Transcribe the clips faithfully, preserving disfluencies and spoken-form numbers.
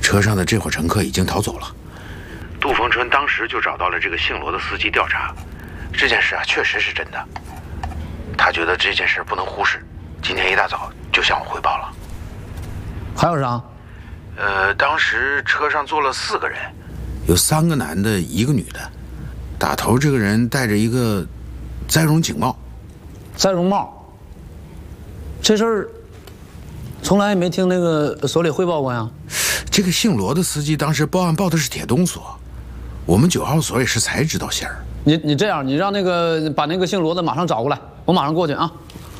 车上的这伙乘客已经逃走了。杜逢春当时就找到了这个姓罗的司机调查，这件事啊确实是真的。他觉得这件事不能忽视，今天一大早就向我汇报了。 还有啥？ 呃，当时车上坐了四个人，有三个男的，一个女的。打头这个人戴着一个栽绒警帽。 栽绒帽？这事儿从来也没听那个所里汇报过呀。 这个姓罗的司机当时报案报的是铁东所，我们九号所也是才知道信儿。 你你这样，你让那个把那个姓罗的马上找过来，我马上过去啊。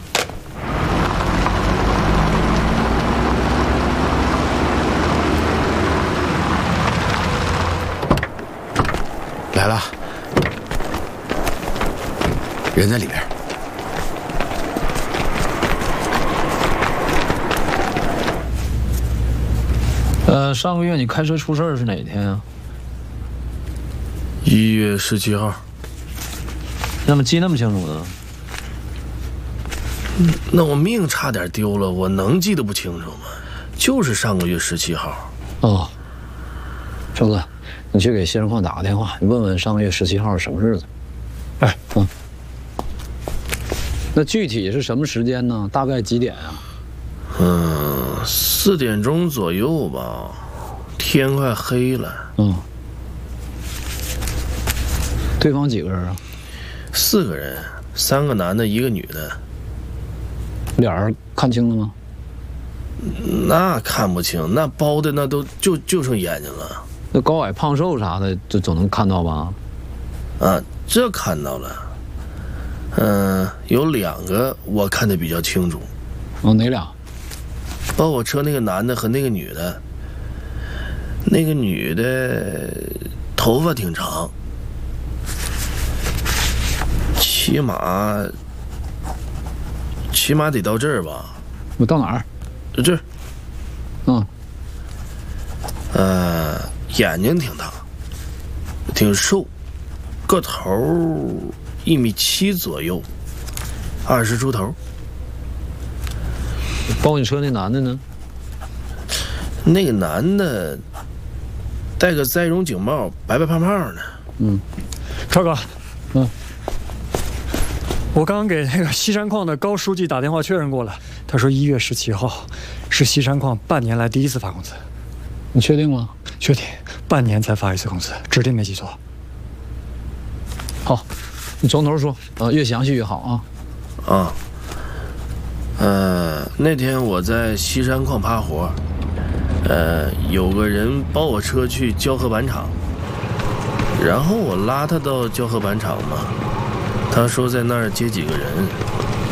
来了，人在里边。 呃，上个月你开车出事儿是哪天啊？ 一月十七号。 怎么记那么清楚呢？ 那我命差点丢了，我能记得不清楚吗？就是上个月十七号。 哦，周子，你去给谢仁矿打个电话，你问问上个月十七号是什么日子。哎，嗯。那具体是什么时间呢？大概几点啊？ 嗯，四点钟左右吧，天快黑了。 嗯。对方几个人啊？ 四个人，三个男的，一个女的。 脸儿看清了吗？ 那看不清，那包的那都就就剩眼睛了。 那高矮胖瘦啥的，就总能看到吧？ 啊，这看到了。嗯、呃，有两个我看得比较清楚。 哦，哪俩？ 包我车那个男的和那个女的。那个女的头发挺长，起码起码得到这儿吧。 我到哪儿？ 这儿。 嗯。 呃，眼睛挺大，挺瘦，个头一米七左右，二十出头。 包你车那男的呢？ 那个男的戴个栽绒警帽，白白胖胖的。 嗯， 超哥， 嗯， 我刚刚给那个西山矿的高书记打电话确认过了，他说一月十七号是西山矿半年来第一次发工资。 你确定吗？ 确定，半年才发一次工资，指定没记错。 好，你从头说，呃，越详细越好啊。 啊，呃，那天我在西山矿趴活，呃，有个人包我车去胶合板厂，然后我拉他到胶合板厂嘛，他说在那儿接几个人，